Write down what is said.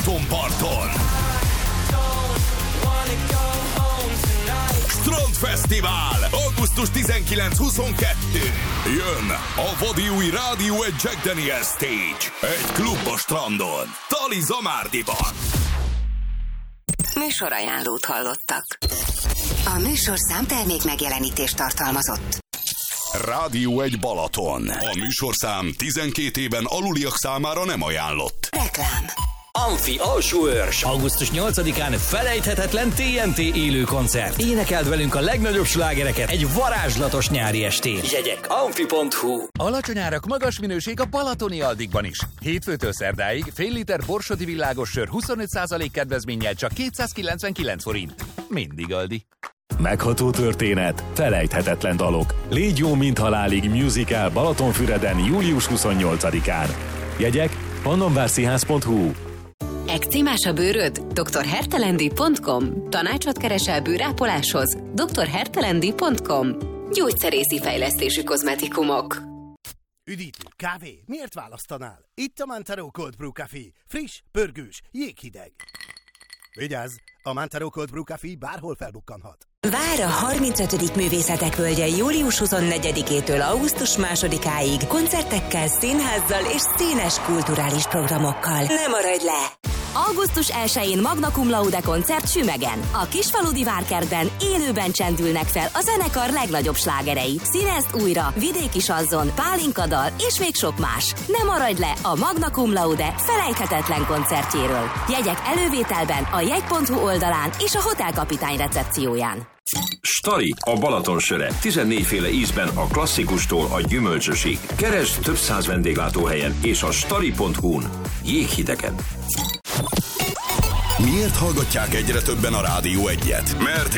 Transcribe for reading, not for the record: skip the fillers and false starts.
Balatonparton. Strandfesztivál, augusztus 19-22. Jön a vadi új Rádió egy Jack Daniel Stage. Egy klub a strandon. Tali Zamárdiban. Műsorajánlót hallottak. A műsorszám termék megjelenítést tartalmazott. Rádió egy Balaton. A műsorszám 12 éven aluliak számára nem ajánlott. Reklám. Amfi Alsóörs. Augusztus 8-án felejthetetlen TNT élő koncert. Énekeld velünk a legnagyobb slágereket egy varázslatos nyári estén. Jegyek amfi.hu. Alacsony árak, magas minőség a Balatoni Aldikban is. Hétfőtől szerdáig fél liter Borsodi világos sör 25% kedvezménnyel csak 299 forint. Mindig Aldi. Megható történet, felejthetetlen dalok. Légy jó, mint halálig musical Balatonfüreden július 28-án. Jegyek pannonvárszínház.hu. Ekcímás a bőröd? drhertelendi.com. Tanácsot keresel bőrápoláshoz? drhertelendi.com. Gyógyszerészi fejlesztésű kozmetikumok. Üdítő, kávé, miért választanál? Itt a Mantaro Cold Brew Café. Friss, pörgős, jéghideg. Vigyázz, a Mantaro Cold Brew Café bárhol felbukkanhat. Vár a 35. Művészetek Völgye július 24-től augusztus 2-áig koncertekkel, színházzal és színes kulturális programokkal. Ne maradj le! Augusztus 1-én Magna Cum Laude koncert Sümegen. A Kisfaludi Várkertben élőben csendülnek fel a zenekar legnagyobb slágerei. Színezd újra, Vidéki Sazzon, Pálinkadal és még sok más. Ne maradj le a Magna Cum Laude felejthetetlen koncertjéről. Jegyek elővételben a jegy.hu oldalán és a Hotelkapitány recepcióján. Stari, a Balaton söre. 14 féle ízben a klasszikustól a gyümölcsösig. Keresd több száz vendéglátóhelyen és a stari.hu-n. Jéghidegen. Miért hallgatják egyre többen a Rádió 1-et? Mert